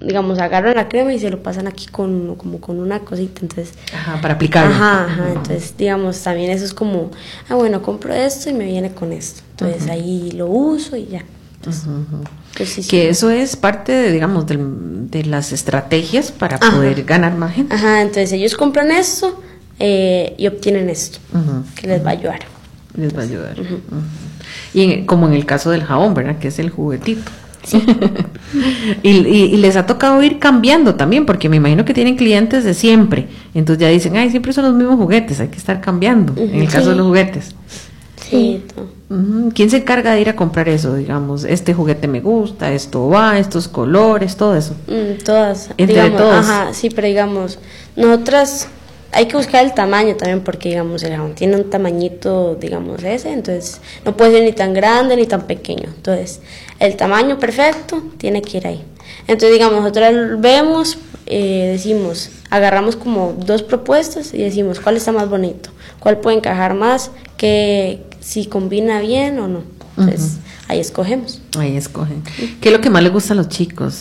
digamos, agarran la crema y se lo pasan aquí como con una cosita, entonces... Ajá, para aplicarlo. Ajá, entonces, digamos, también eso es como, bueno, compro esto y me viene con esto, entonces ahí lo uso y ya. Entonces, pues sí. Que eso es parte de, digamos, de las estrategias para poder ganar más gente. Ajá, entonces ellos compran esto y obtienen esto, que les va a ayudar. Les va a ayudar. Y como en el caso del jabón, ¿verdad? Que es el juguetito. Sí. y les ha tocado ir cambiando también, porque me imagino que tienen clientes de siempre. Entonces ya dicen, siempre son los mismos juguetes, hay que estar cambiando. En el caso de los juguetes. Sí. ¿Quién se encarga de ir a comprar eso? Digamos, este juguete me gusta, esto va, estos colores, todo eso. Todas. Entre digamos, todos. Ajá, sí, pero digamos, nosotras hay que buscar el tamaño también, porque digamos, el jabón tiene un tamañito, digamos, ese, entonces no puede ser ni tan grande ni tan pequeño. Entonces, el tamaño perfecto tiene que ir ahí. Entonces, digamos, nosotros vemos, decimos, agarramos como 2 propuestas y decimos cuál está más bonito, cuál puede encajar más, que si combina bien o no. Entonces, ahí escogemos. Ahí escogen. ¿Qué es lo que más les gusta a los chicos?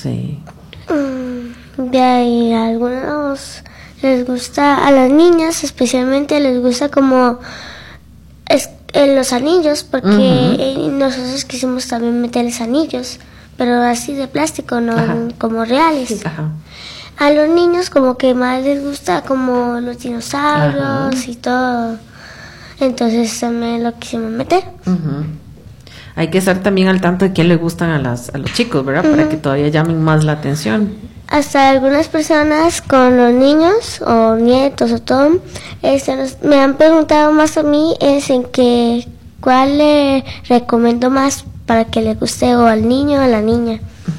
De ahí algunos les gusta, a las niñas especialmente les gusta como los anillos, porque nosotros quisimos también meterles anillos, pero así de plástico, no como reales. Ajá. A los niños como que más les gusta como los dinosaurios y todo, entonces también lo quisimos meter. Hay que estar también al tanto de qué les gustan a los chicos, ¿verdad? Para que todavía llamen más la atención. Hasta algunas personas con los niños o nietos o todo, me han preguntado más a mí cuál le recomiendo más para que le guste o al niño o a la niña.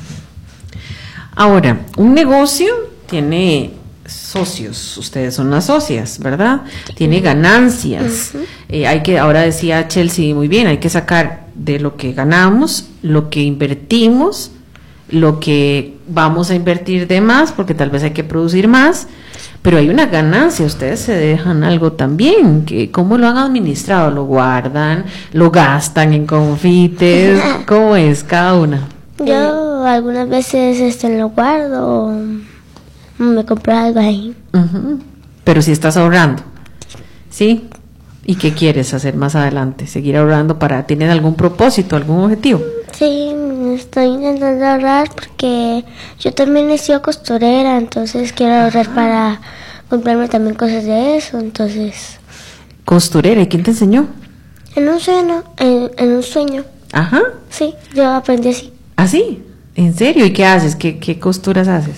Ahora, un negocio tiene socios, ustedes son las socias, ¿verdad? Tiene ganancias. Ahora decía Chelsea muy bien, hay que sacar de lo que ganamos, lo que invertimos, lo que vamos a invertir de más, porque tal vez hay que producir más, pero hay una ganancia, ustedes se dejan algo también, ¿cómo lo han administrado? ¿Lo guardan? ¿Lo gastan en confites? ¿Cómo es cada una? Yo algunas veces lo guardo o me compro algo ahí. Pero si estás ahorrando, ¿sí? ¿Y qué quieres hacer más adelante? ¿Seguir ahorrando tienes algún propósito, algún objetivo? Sí, estoy intentando ahorrar porque yo también he sido costurera, entonces quiero ahorrar para comprarme también cosas de eso, entonces... ¿Costurera? ¿Y quién te enseñó? En un sueño. Ajá. Sí, yo aprendí así. ¿Ah, sí? ¿En serio? ¿Y qué haces? ¿Qué costuras haces?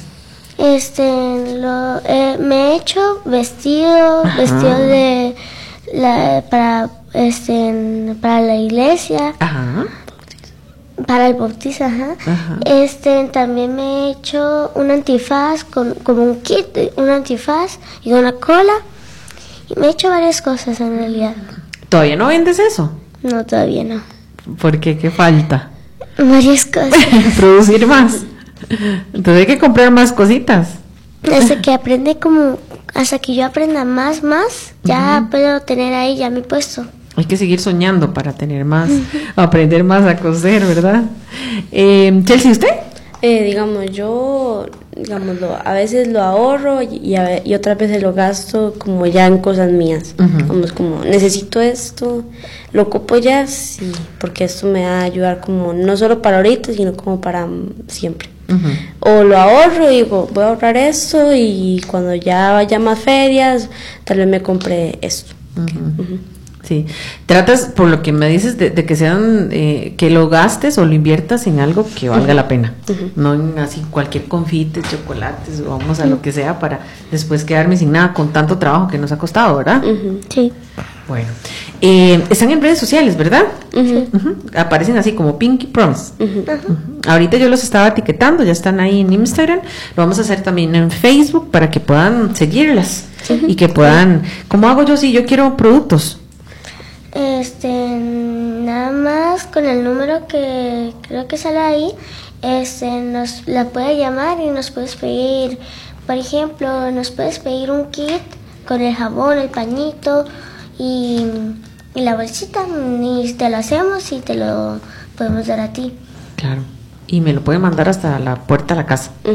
Me he hecho vestidos de para la iglesia. Ajá. Para el bautizo, también me he hecho un antifaz como un kit, un antifaz y una cola. Y me he hecho varias cosas en realidad. ¿Todavía no vendes eso? No, todavía no. ¿Por qué? ¿Qué falta? Varias cosas. Producir más. Entonces hay que comprar más cositas. Hasta que yo aprenda más, ya puedo tener ahí ya mi puesto. Hay que seguir soñando para tener más, aprender más a coser, ¿verdad? Chelsea, ¿usted? Yo a veces lo ahorro y otras veces lo gasto como ya en cosas mías. Vamos, como necesito esto, lo ocupo ya, sí, porque esto me va a ayudar como no solo para ahorita, sino como para siempre. O lo ahorro y digo, voy a ahorrar esto y cuando ya vaya más ferias, tal vez me compre esto. Sí, tratas, por lo que me dices, de que sean, que lo gastes o lo inviertas en algo que valga la pena, no en así cualquier confite, chocolates o vamos a lo que sea para después quedarme sin nada con tanto trabajo que nos ha costado, ¿verdad? Sí. Bueno, están en redes sociales, ¿verdad? Aparecen así como Pinky Promise. Ahorita yo los estaba etiquetando, ya están ahí en Instagram, lo vamos a hacer también en Facebook para que puedan seguirlas y que puedan, ¿cómo hago yo si yo quiero productos? Nada más con el número que creo que sale ahí, nos la puede llamar y nos puedes pedir, por ejemplo, nos puedes pedir un kit con el jabón, el pañito y la bolsita, y te lo hacemos y te lo podemos dar a ti. Claro, y me lo pueden mandar hasta la puerta de la casa. Sí.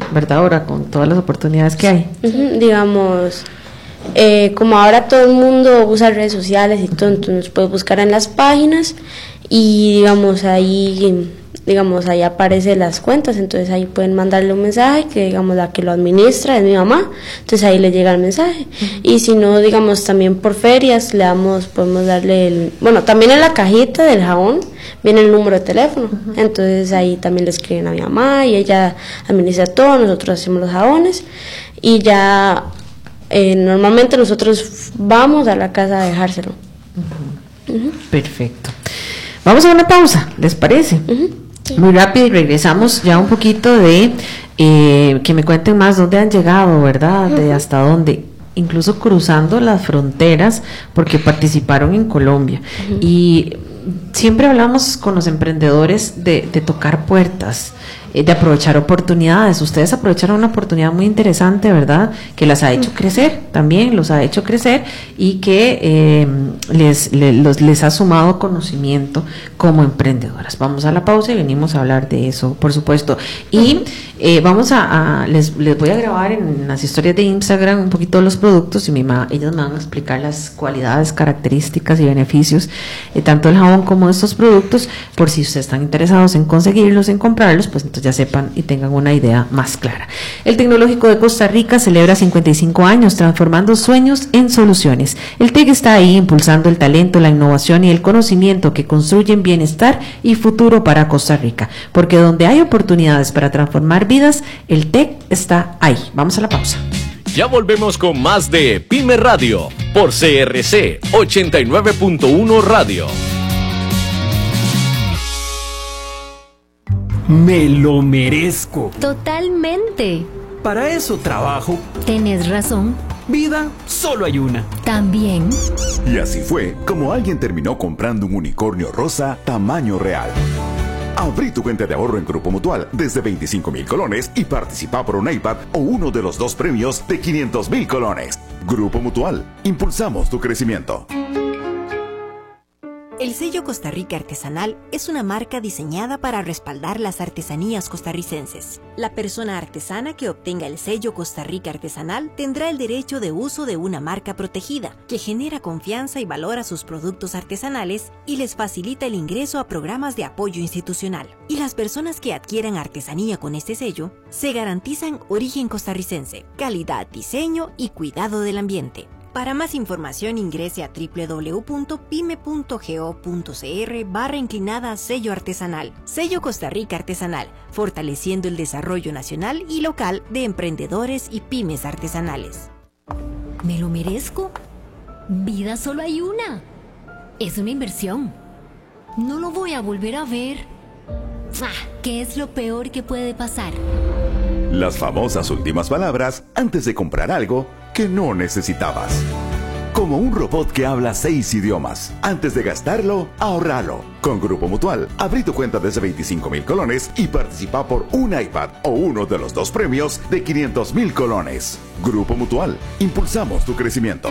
¿verdad? Ahora con todas las oportunidades que hay. Digamos, como ahora todo el mundo usa redes sociales y todo, entonces nos puede buscar en las páginas y digamos ahí aparecen las cuentas, entonces ahí pueden mandarle un mensaje que digamos la que lo administra es mi mamá, entonces ahí le llega el mensaje. Y si no, digamos también por ferias podemos darle también en la cajita del jabón viene el número de teléfono, entonces ahí también le escriben a mi mamá y ella administra todo, nosotros hacemos los jabones y ya normalmente nosotros vamos a la casa a dejárselo. Perfecto. Vamos a una pausa, ¿les parece? Sí. Muy rápido y regresamos ya un poquito de que me cuenten más dónde han llegado, ¿verdad? De hasta dónde, incluso cruzando las fronteras porque participaron en Colombia. Y siempre hablamos con los emprendedores de tocar puertas, de aprovechar oportunidades. Ustedes aprovecharon una oportunidad muy interesante, ¿verdad? Que las ha hecho crecer, también los ha hecho crecer y que les ha sumado conocimiento como emprendedoras. Vamos a la pausa y venimos a hablar de eso, por supuesto. Y les voy a grabar en las historias de Instagram un poquito los productos y ellas me van a explicar las cualidades, características y beneficios tanto del jabón como de estos productos, por si ustedes están interesados en conseguirlos, en comprarlos, pues entonces ya sepan y tengan una idea más clara. El Tecnológico de Costa Rica celebra 55 años transformando sueños en soluciones. El TEC está ahí impulsando el talento, la innovación y el conocimiento que construyen bienestar y futuro para Costa Rica, porque donde hay oportunidades para transformar vidas, el TEC está ahí. Vamos a la pausa. Ya volvemos con más de Pyme Radio por CRC 89.1 Radio. Me lo merezco. Totalmente. Para eso trabajo. Tienes razón. Vida solo hay una. También. Y así fue como alguien terminó comprando un unicornio rosa tamaño real. Abrí tu cuenta de ahorro en Grupo Mutual desde 25,000 colones y participa por un iPad o uno de los 2 premios de 500,000 colones. Grupo Mutual, impulsamos tu crecimiento. El sello Costa Rica Artesanal es una marca diseñada para respaldar las artesanías costarricenses. La persona artesana que obtenga el sello Costa Rica Artesanal tendrá el derecho de uso de una marca protegida que genera confianza y valor a sus productos artesanales y les facilita el ingreso a programas de apoyo institucional. Y las personas que adquieran artesanía con este sello se garantizan origen costarricense, calidad, diseño y cuidado del ambiente. Para más información ingrese a www.pyme.go.cr/sello artesanal. Sello Costa Rica Artesanal, fortaleciendo el desarrollo nacional y local de emprendedores y pymes artesanales. ¿Me lo merezco? Vida solo hay una. Es una inversión. No lo voy a volver a ver. ¿Qué es lo peor que puede pasar? Las famosas últimas palabras antes de comprar algo que no necesitabas. Como un robot que habla 6 idiomas. Antes de gastarlo, ahorralo. Con Grupo Mutual, abrí tu cuenta desde 25,000 colones y participa por un iPad o uno de los 2 premios de 500,000 colones. Grupo Mutual, impulsamos tu crecimiento.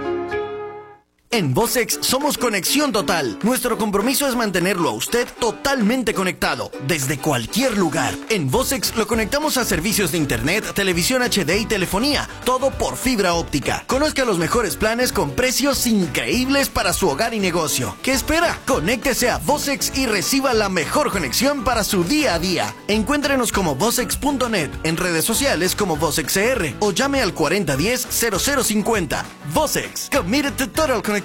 En Vocex somos conexión total. Nuestro compromiso es mantenerlo a usted totalmente conectado, desde cualquier lugar. En Vocex lo conectamos a servicios de internet, televisión HD y telefonía, todo por fibra óptica. Conozca los mejores planes con precios increíbles para su hogar y negocio. ¿Qué espera? Conéctese a Vocex y reciba la mejor conexión para su día a día. Encuéntrenos como vocex.net, en redes sociales como VocexCR o llame al 4010-0050. Vocex, committed to total connectivity.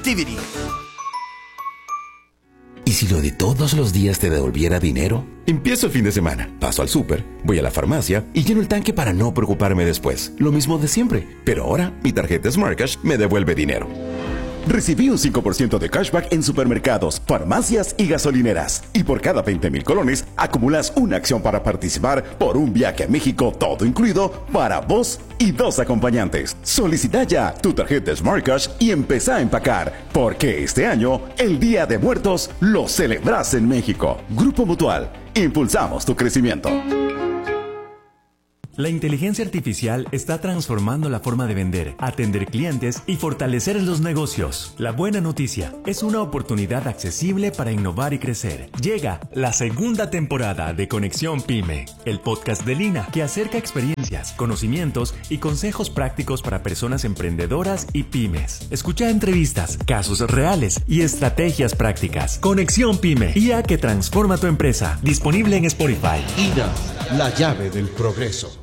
¿Y si lo de todos los días te devolviera dinero? Empiezo el fin de semana, paso al súper, voy a la farmacia y lleno el tanque para no preocuparme después. Lo mismo de siempre, pero ahora mi tarjeta Smart Cash me devuelve dinero. Recibí un 5% de cashback en supermercados, farmacias y gasolineras. Y por cada 20,000 colones, acumulas una acción para participar por un viaje a México, todo incluido, para vos y 2 acompañantes. Solicita ya tu tarjeta Smart Cash y empezá a empacar, porque este año, el Día de Muertos, lo celebras en México. Grupo Mutual, impulsamos tu crecimiento. La inteligencia artificial está transformando la forma de vender, atender clientes y fortalecer los negocios. La buena noticia es una oportunidad accesible para innovar y crecer. Llega la segunda temporada de Conexión Pyme, el podcast de Lina que acerca experiencias, conocimientos y consejos prácticos para personas emprendedoras y pymes. Escucha entrevistas, casos reales y estrategias prácticas. Conexión Pyme, IA que transforma tu empresa. Disponible en Spotify. INA, la llave del progreso.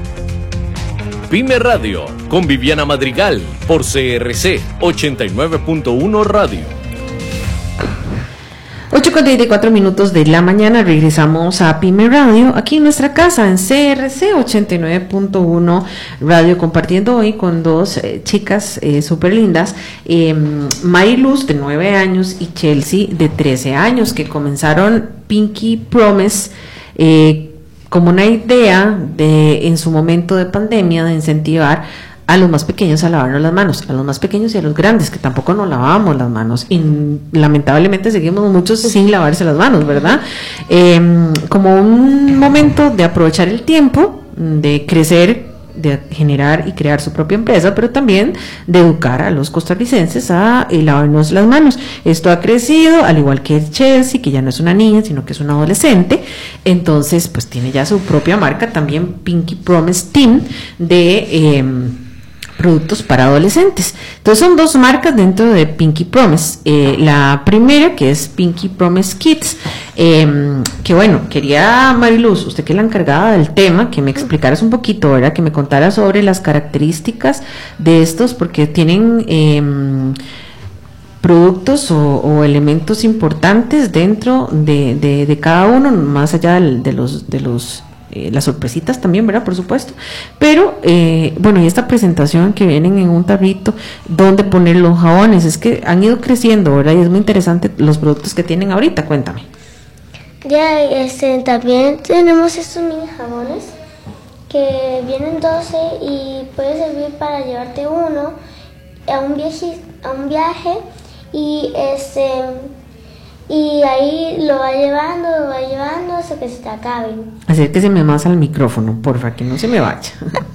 Pyme Radio, con Viviana Madrigal, por CRC 89.1 Radio. 8:34 de la mañana, regresamos a Pyme Radio, aquí en nuestra casa, en CRC 89.1 Radio, compartiendo hoy con dos chicas súper lindas, Mariluz, de 9 años, y Chelsea, de 13 años, que comenzaron Pinky Promise, como una idea de, en su momento de pandemia, de incentivar a los más pequeños a lavarnos las manos, a los más pequeños y a los grandes, que tampoco nos lavábamos las manos, y lamentablemente seguimos muchos sin lavarse las manos, ¿verdad? Como un momento de aprovechar el tiempo, de crecer, de generar y crear su propia empresa, pero también de educar a los costarricenses a lavarnos las manos. Esto ha crecido, al igual que Chelsea, que ya no es una niña, sino que es una adolescente, entonces pues tiene ya su propia marca, también Pinky Promise Team, de productos para adolescentes. Entonces son dos marcas dentro de Pinky Promise. La primera, que es Pinky Promise Kids, que bueno, quería, Mariluz, usted que es la encargada del tema, que me explicaras un poquito, ¿verdad? Que me contara sobre las características de estos, porque tienen productos o elementos importantes dentro de cada uno, más allá de los las sorpresitas también, ¿verdad? Por supuesto, pero bueno, y esta presentación que vienen en un tarrito, ¿dónde poner los jabones? Es que han ido creciendo, ¿verdad? Y es muy interesante los productos que tienen ahorita, cuéntame. Ya, también tenemos estos mini jabones que vienen 12 y puede servir para llevarte uno a un viaje y y ahí lo va llevando hasta que se te acaben. Acérqueseme más al micrófono, porfa, que no se me vaya.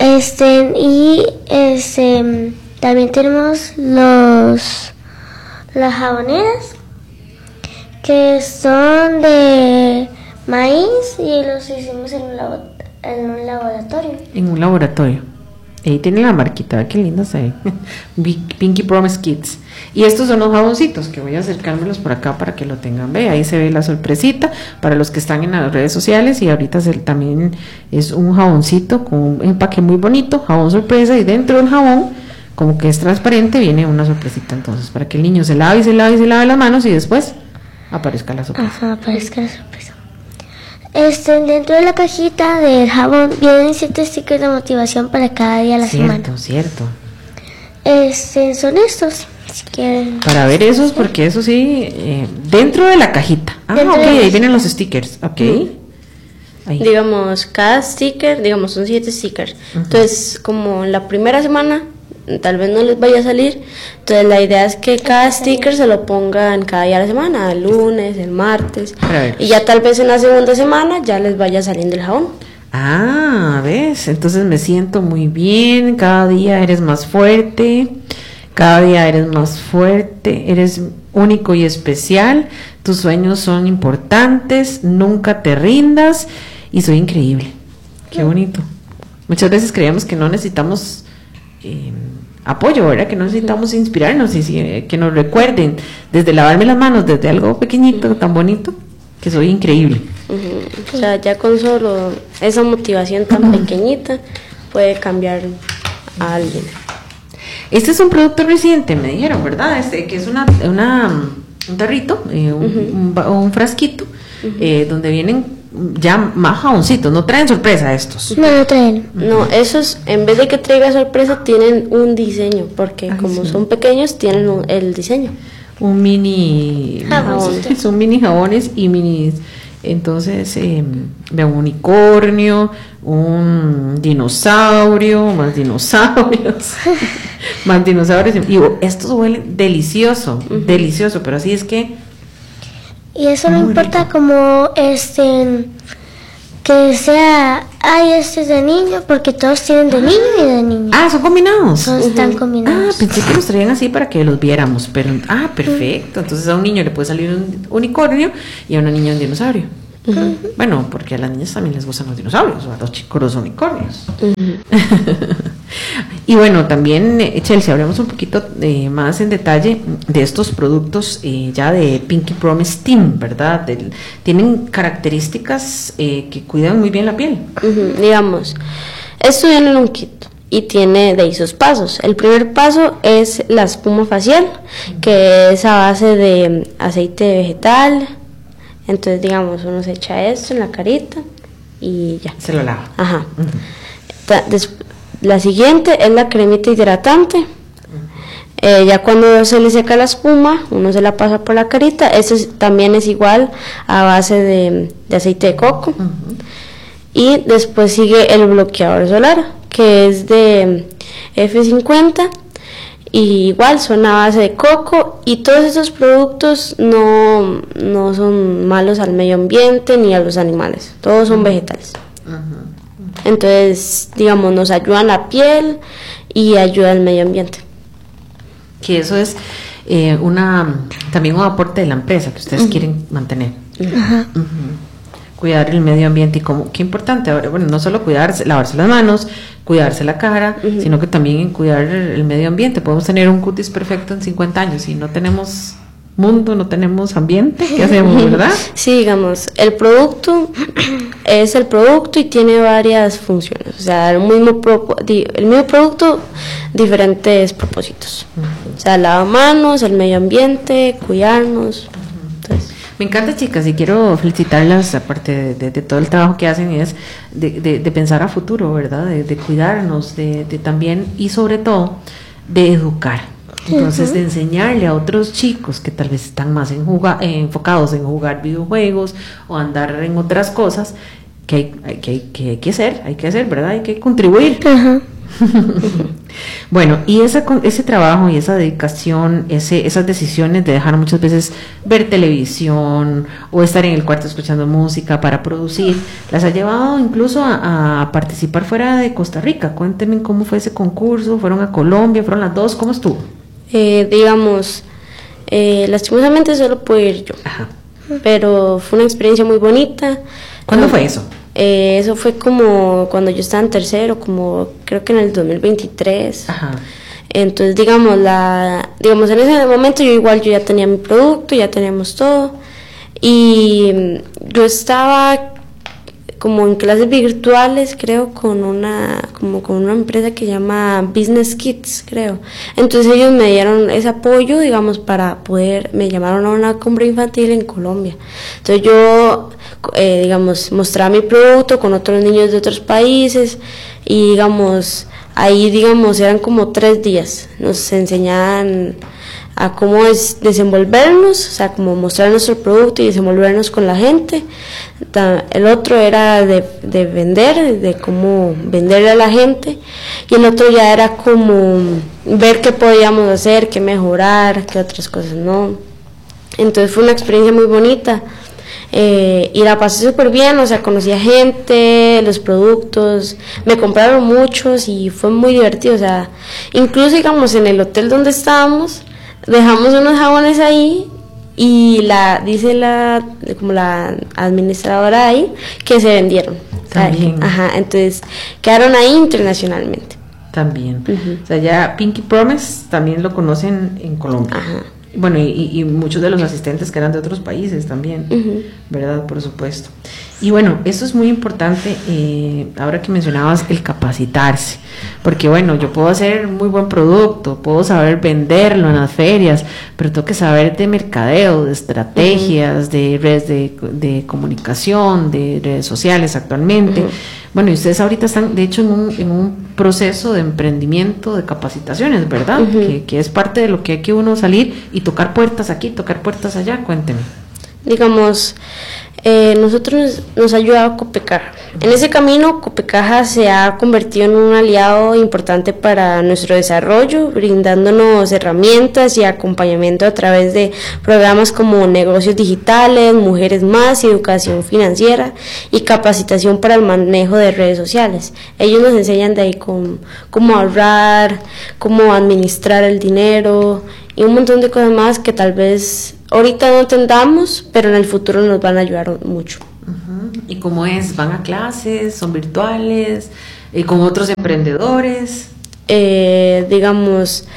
También tenemos las jaboneras, que son de maíz y los hicimos en un laboratorio. En un laboratorio. Ahí tiene la marquita, qué linda se ve. Pinky Promise Kids. Y estos son los jaboncitos, que voy a acercármelos por acá para que lo tengan. Ve, ahí se ve la sorpresita para los que están en las redes sociales. Y ahorita también es un jaboncito con un empaque muy bonito, jabón sorpresa. Y dentro del jabón, como que es transparente, viene una sorpresita. Entonces, para que el niño se lave las manos y después aparezca la sorpresa. Ajá, aparezca la sorpresa. Dentro de la cajita del jabón vienen 7 stickers de motivación para cada día de la semana. Cierto. Son estos, si quieren. Para ver esos, porque eso sí, dentro de la cajita. Ok, ahí vienen los stickers, ok. Ahí. Digamos, cada sticker, son 7 stickers. Entonces, como la primera semana, tal vez no les vaya a salir, entonces la idea es que cada sticker se lo pongan cada día de la semana, el lunes, el martes, y ya tal vez en la segunda semana ya les vaya saliendo el jabón. ¿Ves? Entonces me siento muy bien, cada día eres más fuerte, eres único y especial, tus sueños son importantes, nunca te rindas, y soy increíble. Qué bonito. Muchas veces creemos que no necesitamos apoyo, ¿verdad? Que no necesitamos inspirarnos y que nos recuerden desde lavarme las manos, desde algo pequeñito, tan bonito, que soy increíble. O sea, ya con solo esa motivación tan pequeñita puede cambiar a alguien. Este es un producto reciente, me dijeron, ¿verdad? Que es un tarrito, un frasquito, donde vienen ya más jaboncitos. No traen sorpresa estos. No traen. No, esos, en vez de que traiga sorpresa, tienen un diseño, porque son pequeños, tienen el diseño. Un mini jabones, son mini jabones y minis. Entonces, veo un unicornio, un dinosaurio, más dinosaurios, y estos huelen delicioso, pero así es que. Y eso no importa rico. Como que sea, este es de niño, porque todos tienen de niño y de niña. Ah, son combinados. Todos están combinados. Ah, pensé que los traían así para que los viéramos, pero perfecto. Entonces a un niño le puede salir un unicornio y a una niña un dinosaurio. Bueno, porque a las niñas también les gustan los dinosaurios, o a los chicos los unicornios. Y bueno, también, Chelsea, hablemos un poquito más en detalle de estos productos ya de Pinky Promise Team, ¿verdad? Tienen características que cuidan muy bien la piel. Digamos, esto viene en un kit y tiene de esos pasos. El primer paso es la espuma facial, que es a base de aceite vegetal. Entonces, digamos, uno se echa esto en la carita y ya. Se lo lava. Ajá. La siguiente es la cremita hidratante. Ya cuando se le seca la espuma, uno se la pasa por la carita. Eso también es igual a base de aceite de coco. Y después sigue el bloqueador solar, que es de F50. Y igual son a base de coco, y todos esos productos no son malos al medio ambiente ni a los animales, todos son vegetales. Entonces, digamos, nos ayudan la piel y ayuda al medio ambiente. Que eso es también un aporte de la empresa que ustedes quieren mantener. Cuidar el medio ambiente, y qué importante ahora, bueno, no solo lavarse las manos, cuidarse la cara, sino que también cuidar el medio ambiente. Podemos tener un cutis perfecto en 50 años y no tenemos mundo, no tenemos ambiente. ¿Qué hacemos, verdad? Sí, digamos, el producto es el producto y tiene varias funciones. O sea, el mismo producto, diferentes propósitos. O sea, lavamanos, el medio ambiente, cuidarnos. Entonces, me encanta, chicas, y quiero felicitarlas, aparte de todo el trabajo que hacen, es de pensar a futuro, ¿verdad? De cuidarnos, de también, y sobre todo, de educar. Entonces, de enseñarle a otros chicos que tal vez están más enfocados en jugar videojuegos o andar en otras cosas, que hay que hacer, ¿verdad? Hay que contribuir. Bueno, y ese trabajo y esa dedicación, esas decisiones de dejar muchas veces ver televisión o estar en el cuarto escuchando música para producir, las ha llevado incluso a participar fuera de Costa Rica. Cuéntenme cómo fue ese concurso. ¿Fueron a Colombia? ¿Fueron las dos? ¿Cómo estuvo? Digamos, lastimosamente solo pude ir yo. Pero fue una experiencia muy bonita. ¿Cuándo fue eso? Eso fue como cuando yo estaba en tercero, como creo que en el 2023. Entonces, digamos, en ese momento yo ya tenía mi producto, ya teníamos todo, y yo estaba como en clases virtuales, creo, con una empresa que se llama Business Kids, creo. Entonces ellos me dieron ese apoyo, digamos, me llamaron a una cumbre infantil en Colombia. Entonces yo, digamos, mostraba mi producto con otros niños de otros países, y digamos, ahí, digamos, eran como 3 días. Nos enseñaban a cómo desenvolvernos, o sea, cómo mostrar nuestro producto y desenvolvernos con la gente. El otro era de vender, de cómo venderle a la gente, y el otro ya era como ver qué podíamos hacer, qué mejorar, qué otras cosas no. Entonces fue una experiencia muy bonita, y la pasé súper bien, o sea, conocí a gente, los productos, me compraron muchos y fue muy divertido. O sea, incluso, digamos, en el hotel donde estábamos, dejamos unos jabones ahí, y dice la administradora ahí que se vendieron. También. Entonces quedaron ahí internacionalmente. También. O sea, ya Pinky Promise también lo conocen en Colombia. Bueno, y muchos de los asistentes que eran de otros países también, ¿verdad? Por supuesto. Y bueno, eso es muy importante, ahora que mencionabas el capacitarse, porque bueno, yo puedo hacer muy buen producto, puedo saber venderlo en las ferias, pero tengo que saber de mercadeo, de estrategias, de redes de comunicación, de redes sociales actualmente. Bueno, y ustedes ahorita están, de hecho, en un proceso de emprendimiento, de capacitaciones, ¿verdad? Que es parte de lo que hay que uno salir y tocar puertas aquí, tocar puertas allá. Cuénteme. Digamos, Nosotros nos ha ayudado Copecaja. En ese camino, Copecaja se ha convertido en un aliado importante para nuestro desarrollo, brindándonos herramientas y acompañamiento a través de programas como negocios digitales, mujeres más, educación financiera y capacitación para el manejo de redes sociales. Ellos nos enseñan de ahí cómo ahorrar, cómo administrar el dinero y un montón de cosas más que tal vez ahorita no entendamos, pero en el futuro nos van a ayudar mucho. ¿Y cómo es? ¿Van a clases? ¿Son virtuales? ¿Con otros emprendedores? Digamos,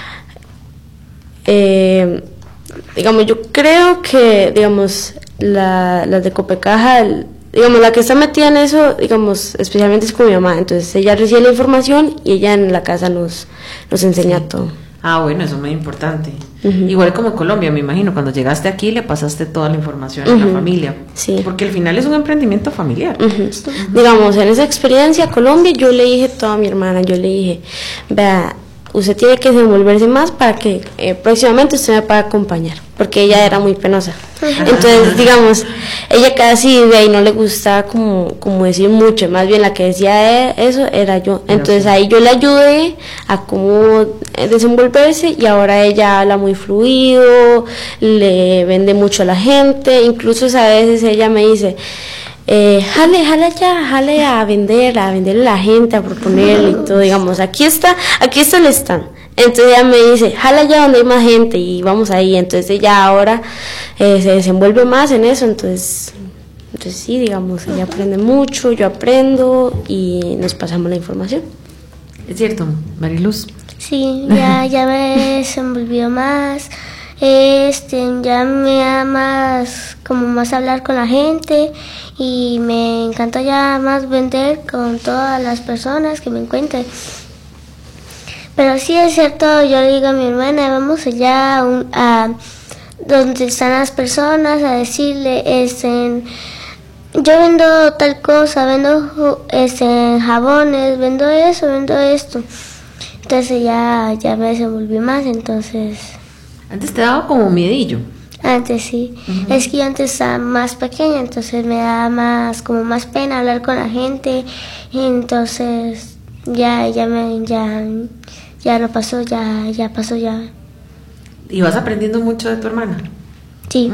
yo creo que, las de Copecaja, la que está metida en eso, especialmente es con mi mamá. Entonces ella recibe la información y ella en la casa nos enseña todo. Ah, bueno, eso es muy importante. Igual como en Colombia, me imagino, cuando llegaste aquí le pasaste toda la información a la familia. Sí. Porque al final es un emprendimiento familiar. En esa experiencia Colombia, yo le dije todo a mi hermana, yo le dije, vea, usted tiene que desenvolverse más para que próximamente usted me pueda acompañar, porque ella era muy penosa. Entonces, ella casi de ahí no le gustaba como decir mucho, más bien la que decía eso era yo. Entonces ahí yo le ayudé a cómo desenvolverse y ahora ella habla muy fluido, le vende mucho a la gente, incluso a veces ella me dice, jale a venderle a la gente, a proponerle y todo, aquí está el stand. Entonces ella me dice, jala ya donde hay más gente y vamos ahí. Entonces ella ahora se desenvuelve más en eso, entonces sí, ella aprende mucho, yo aprendo y nos pasamos la información. ¿Es cierto, Mariluz? Sí, ya me desenvolvió más. Ya me da más hablar con la gente y me encanta ya más vender con todas las personas que me encuentren. Pero sí es cierto, yo le digo a mi hermana, vamos allá a donde están las personas a decirle, yo vendo tal cosa, vendo jabones, vendo eso, vendo esto. Entonces ya me desenvolví más, entonces... Antes te daba como miedillo. Antes sí, es que yo antes estaba más pequeña, entonces me daba más pena hablar con la gente, entonces ya no pasó, ya pasó ya. ¿Y vas aprendiendo mucho de tu hermana? Sí.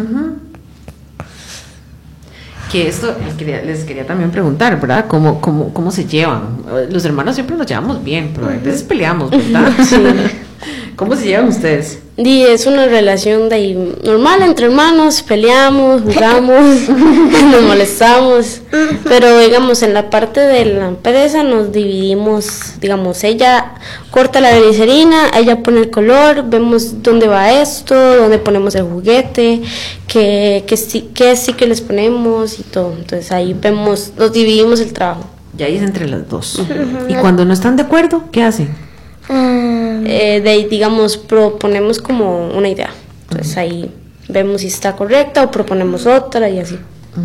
Que esto les quería también preguntar, ¿verdad? ¿Cómo se llevan? Los hermanos siempre nos llevamos bien, pero a veces peleamos, ¿verdad? Sí. ¿Cómo se llevan ustedes? Es una relación de ahí normal entre hermanos, peleamos, jugamos, nos molestamos, pero en la parte de la empresa nos dividimos, ella corta la glicerina, ella pone el color, vemos dónde va esto, dónde ponemos el juguete, qué sí que les ponemos y todo, entonces ahí nos dividimos el trabajo. Y ahí es entre las dos. ¿Y cuando no están de acuerdo, qué hacen? De ahí, proponemos como una idea. Entonces ahí vemos si está correcta o proponemos otra y así.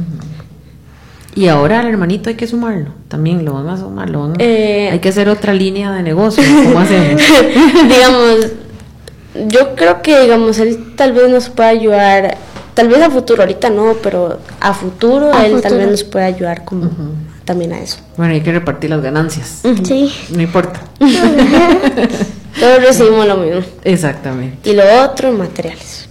Y ahora al hermanito hay que sumarlo. También lo van a sumar. Hay que hacer otra línea de negocio. ¿Cómo hacemos? Yo creo que él tal vez nos pueda ayudar. Tal vez a futuro, ahorita no, pero a futuro tal vez nos puede ayudar como también a eso. Bueno, hay que repartir las ganancias. Sí. No importa. Todos recibimos lo mismo. Exactamente. Y lo otro, materiales.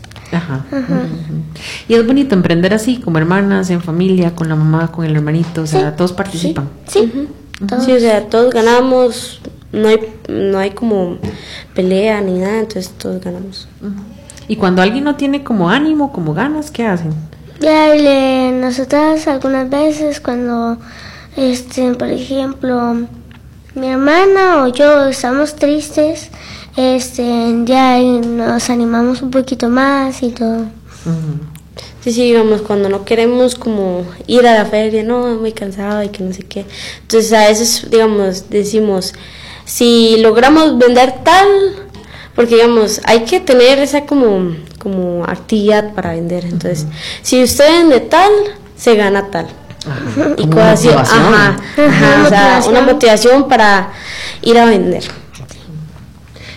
Y es bonito emprender así, como hermanas, en familia, con la mamá, con el hermanito, o sea, todos participan. Sí. Sí, todos ganamos, no hay como pelea ni nada, entonces todos ganamos. Y cuando alguien no tiene como ánimo, como ganas, ¿qué hacen? Nosotras algunas veces cuando, por ejemplo, mi hermana o yo estamos tristes, ya nos animamos un poquito más y todo. Sí, cuando no queremos como ir a la feria, no, muy cansado y que no sé qué. Entonces a veces, decimos, si logramos vender tal, porque hay que tener esa como actividad para vender. Entonces, si usted vende tal, se gana tal. Y cosas así. Una motivación para ir a vender.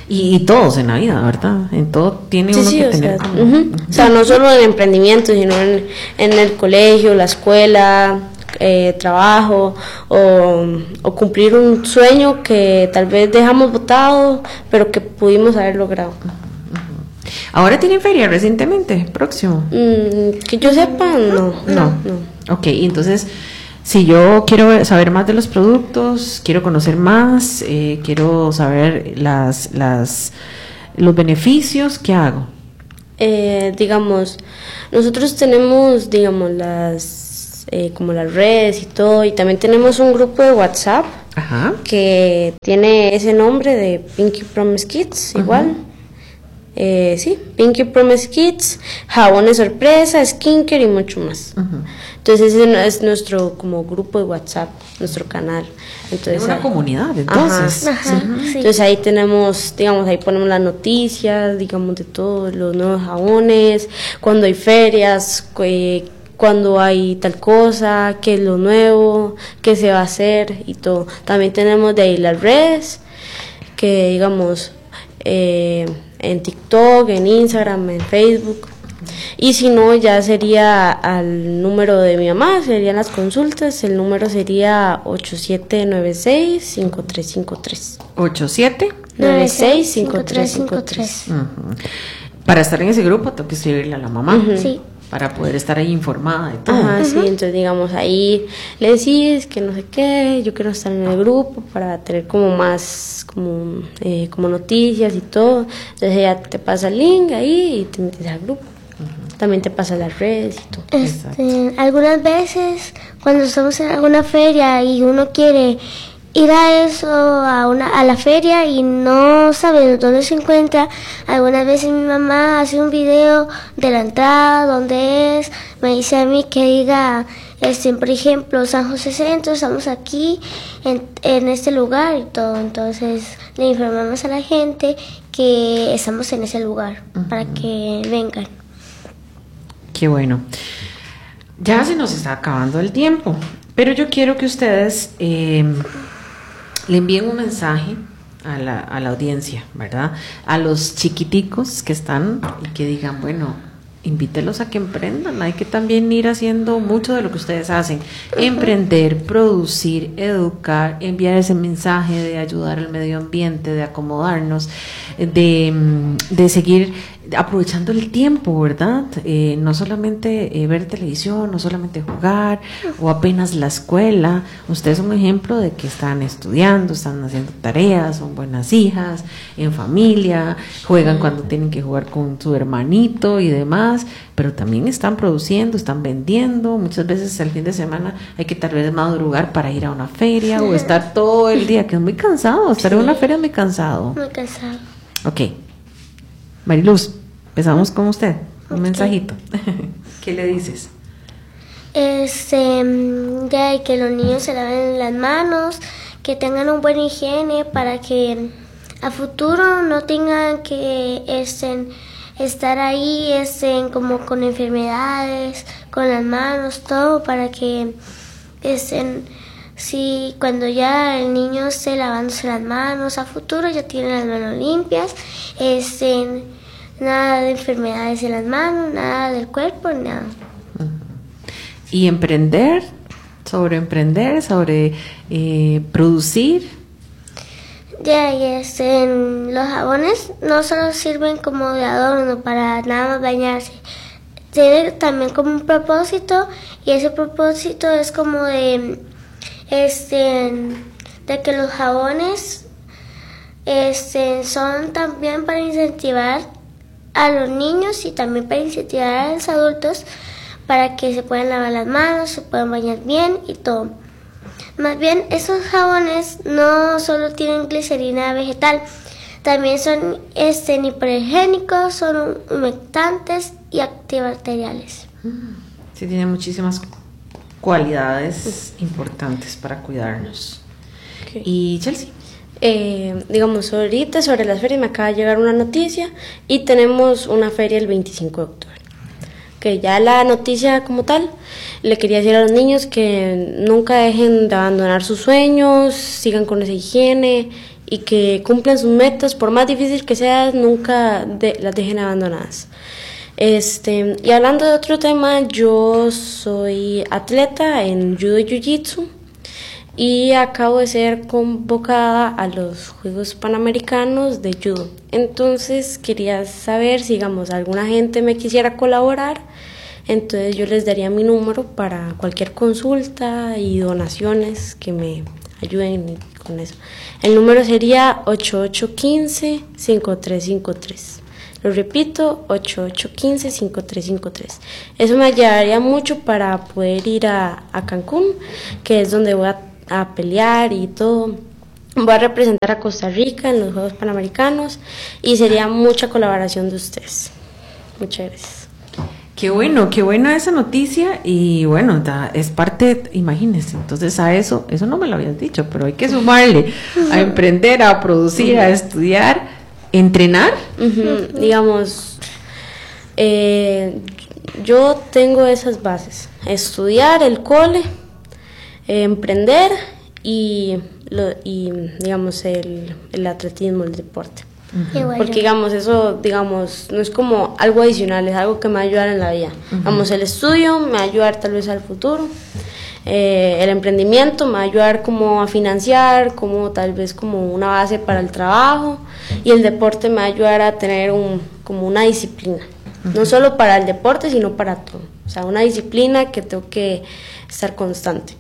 Y todos en la vida, ¿verdad? En todo tiene uno que tener como... O sea, no solo en emprendimiento, sino en el colegio, la escuela, trabajo, o cumplir un sueño que tal vez dejamos botado, pero que pudimos haber logrado. ¿Ahora tienen feria recientemente, próximo? Que yo sepa, no. Ok, entonces, si yo quiero saber más de los productos, quiero conocer más, quiero saber los beneficios, ¿qué hago? Digamos, nosotros tenemos, digamos, como las redes y todo, y también tenemos un grupo de WhatsApp que tiene ese nombre de Pinky Promise Kids, igual. Sí, Pinky Promise Kids, jabones sorpresa, skincare y mucho más. Entonces ese es nuestro como grupo de WhatsApp, nuestro canal. Entonces, es una comunidad, entonces. Sí. Entonces ahí tenemos, digamos, ahí ponemos las noticias, digamos, de todos los nuevos jabones, cuando hay ferias, cuando hay tal cosa, qué es lo nuevo, qué se va a hacer y todo. También tenemos de ahí las redes, que digamos, en TikTok, en Instagram, en Facebook. Y si no, ya sería al número de mi mamá, serían las consultas. El número sería 8796-5353. 8796-5353. Para estar en ese grupo tengo que escribirle a la mamá. Sí. Para poder estar ahí informada de todo. Sí, entonces digamos ahí le decís que no sé qué, yo quiero estar en el grupo para tener como más, como noticias y todo. Entonces ella te pasa el link ahí y te metes al grupo. También te pasa las redes y todo. Algunas veces cuando estamos en alguna feria y uno quiere ir a eso, a la feria y no sabe dónde se encuentra, algunas veces mi mamá hace un video de la entrada, dónde es, me dice a mí que diga, por ejemplo, San José Centro, estamos aquí en este lugar y todo. Entonces le informamos a la gente que estamos en ese lugar para que vengan. Qué bueno. Ya se nos está acabando el tiempo, pero yo quiero que ustedes le envíen un mensaje a la audiencia, ¿verdad? A los chiquiticos que están y que digan, bueno, invítelos a que emprendan. Hay que también ir haciendo mucho de lo que ustedes hacen. Emprender, producir, educar, enviar ese mensaje de ayudar al medio ambiente, de acomodarnos, de seguir aprovechando el tiempo, ¿verdad? No solamente ver televisión, no solamente jugar o apenas la escuela. Ustedes son un ejemplo de que están estudiando, están haciendo tareas, son buenas hijas, en familia, juegan cuando tienen que jugar con su hermanito y demás, pero también están produciendo, están vendiendo. Muchas veces el fin de semana hay que tal vez madrugar para ir a una feria o estar todo el día, que es muy cansado. Estar en una feria es muy cansado. Muy cansado. Ok. Mariluz, empezamos con usted. Un mensajito. ¿Qué le dices? Ya que los niños se laven las manos, que tengan un buen higiene para que a futuro no tengan que estar ahí como con enfermedades, con las manos, todo, para que si cuando ya el niño esté lavándose las manos, a futuro ya tiene las manos limpias, nada de enfermedades en las manos, nada del cuerpo, nada. Y emprender, sobre producir. Ya, los jabones no solo sirven como de adorno para nada más bañarse, tiene también como un propósito, y ese propósito es como de que los jabones son también para incentivar a los niños y también para incentivar a los adultos para que se puedan lavar las manos, se puedan bañar bien y todo. Más bien, esos jabones no solo tienen glicerina vegetal, también son hipergénicos, son humectantes y antibacteriales. Sí, tienen muchísimas cualidades importantes para cuidarnos. Okay. ¿Y Chelsea? Digamos, ahorita sobre las ferias me acaba de llegar una noticia y tenemos una feria el 25 de octubre. Que ya la noticia como tal, le quería decir a los niños que nunca dejen de abandonar sus sueños, sigan con esa higiene y que cumplan sus metas, por más difícil que sea, nunca las dejen abandonadas. Y hablando de otro tema, yo soy atleta en judo y jiu-jitsu y acabo de ser convocada a los Juegos Panamericanos de judo. Entonces quería saber si, digamos, alguna gente me quisiera colaborar. Entonces yo les daría mi número para cualquier consulta y donaciones que me ayuden con eso. El número sería 8815-5353. Lo repito, 8815-5353. Eso me ayudaría mucho para poder ir a Cancún, que es donde voy a pelear y todo. Voy a representar a Costa Rica en los Juegos Panamericanos y sería mucha colaboración de ustedes. Muchas gracias. Qué buena esa noticia y bueno, es parte, imagínense, entonces a eso no me lo habías dicho, pero hay que sumarle a emprender, a producir, a estudiar, entrenar. Digamos, yo tengo esas bases, estudiar, el cole, emprender y digamos el atletismo, el deporte. Porque digamos eso, digamos, no es como algo adicional, es algo que me va a ayudar en la vida. Digamos, el estudio me va a ayudar tal vez al futuro, el emprendimiento me va a ayudar como a financiar, como tal vez como una base para el trabajo, y el deporte me va a ayudar a tener como una disciplina, no solo para el deporte sino para todo, o sea, una disciplina que tengo que estar constante.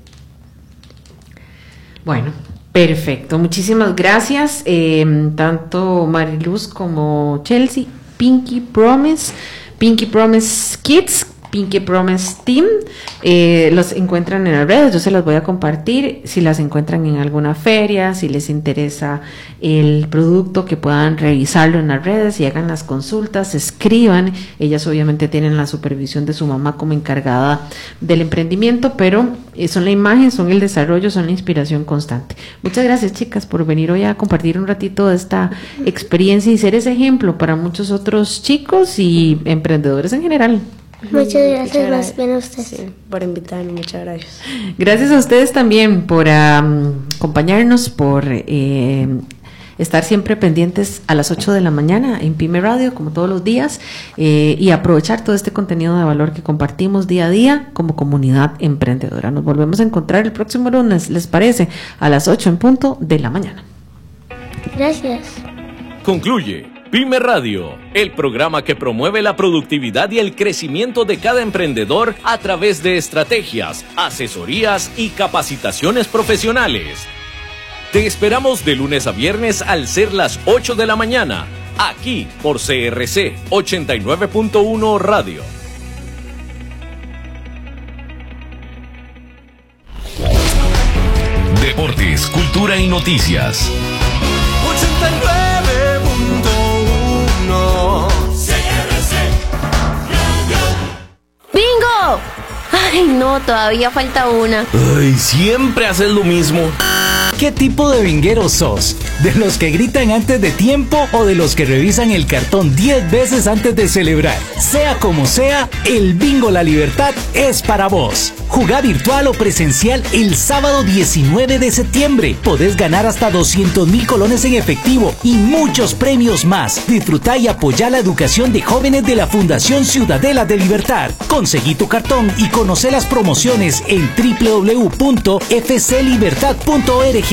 Bueno, perfecto, muchísimas gracias, tanto Mariluz como Chelsea. Pinky Promise Kids, Pinky Promise Team, los encuentran en las redes, yo se las voy a compartir, si las encuentran en alguna feria, si les interesa el producto, que puedan revisarlo en las redes y hagan las consultas, escriban. Ellas obviamente tienen la supervisión de su mamá como encargada del emprendimiento, pero son la imagen, son el desarrollo, son la inspiración constante. Muchas gracias, chicas, por venir hoy a compartir un ratito de esta experiencia y ser ese ejemplo para muchos otros chicos y emprendedores en general. Muchas gracias, más bien a ustedes. Sí, por invitarme, muchas gracias. Gracias a ustedes también por acompañarnos, por estar siempre pendientes a las 8 de la mañana en Pyme Radio, como todos los días, y aprovechar todo este contenido de valor que compartimos día a día como comunidad emprendedora. Nos volvemos a encontrar el próximo lunes, ¿les parece? A las 8 en punto de la mañana. Gracias. Concluye Pyme Radio, el programa que promueve la productividad y el crecimiento de cada emprendedor a través de estrategias, asesorías y capacitaciones profesionales. Te esperamos de lunes a viernes al ser las 8 de la mañana, aquí por CRC 89.1 Radio. Deportes, cultura y noticias. 89.1 CRC Radio. ¡Bingo! Ay, no, todavía falta una. Ay, siempre haces lo mismo. ¿Qué tipo de binguero sos? ¿De los que gritan antes de tiempo o de los que revisan el cartón 10 veces antes de celebrar? Sea como sea, el Bingo La Libertad es para vos. Jugá virtual o presencial el sábado 19 de septiembre. Podés ganar hasta 200,000 colones en efectivo y muchos premios más. Disfrutá y apoyá la educación de jóvenes de la Fundación Ciudadela de Libertad. Conseguí tu cartón y conoce las promociones en www.fclibertad.org.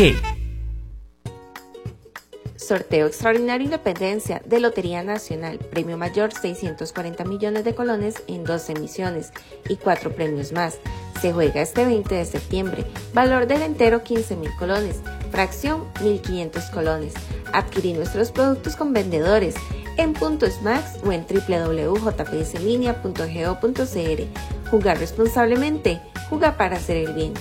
Sorteo Extraordinario Independencia de Lotería Nacional. Premio mayor 640 millones de colones en 2 emisiones y 4 premios más. Se juega este 20 de septiembre. Valor del entero 15,000 colones. Fracción 1.500 colones. Adquirí nuestros productos con vendedores en Puntos Max o en www.jpslinea.go.cr. Jugar responsablemente. Juega para hacer el bien.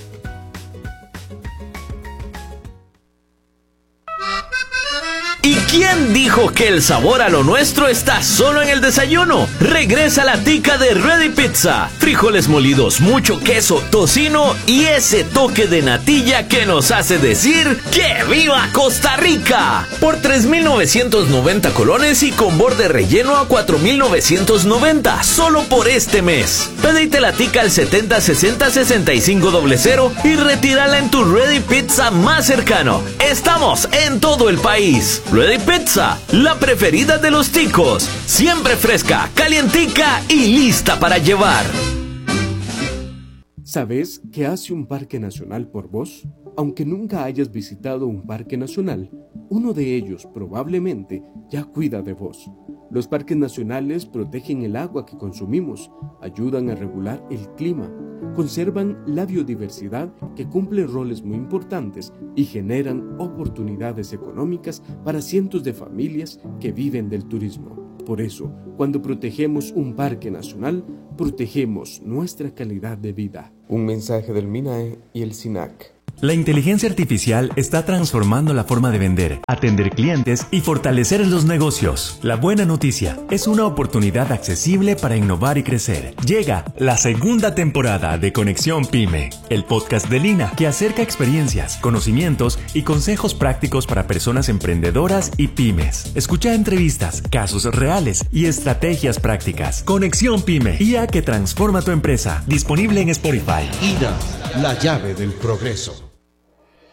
¿Y quién dijo que el sabor a lo nuestro está solo en el desayuno? Regresa la tica de Ready Pizza. Frijoles molidos, mucho queso, tocino y ese toque de natilla que nos hace decir ¡que viva Costa Rica! Por 3,990 colones y con borde relleno a 4,990, solo por este mes. Pedite la tica al 7060-6500 y retírala en tu Ready Pizza más cercano. Estamos en todo el país. Ready Pizza, la preferida de los ticos. Siempre fresca, calientica y lista para llevar. ¿Sabes qué hace un parque nacional por vos? Aunque nunca hayas visitado un parque nacional, uno de ellos probablemente ya cuida de vos. Los parques nacionales protegen el agua que consumimos, ayudan a regular el clima, conservan la biodiversidad que cumple roles muy importantes y generan oportunidades económicas para cientos de familias que viven del turismo. Por eso, cuando protegemos un parque nacional, protegemos nuestra calidad de vida. Un mensaje del MINAE y el SINAC. La inteligencia artificial está transformando la forma de vender, atender clientes y fortalecer los negocios. La buena noticia es una oportunidad accesible para innovar y crecer. Llega la segunda temporada de Conexión Pyme, el podcast de Lina que acerca experiencias, conocimientos y consejos prácticos para personas emprendedoras y pymes. Escucha entrevistas, casos reales y estrategias prácticas. Conexión Pyme, IA que transforma tu empresa. Disponible en Spotify. INA, la llave del progreso.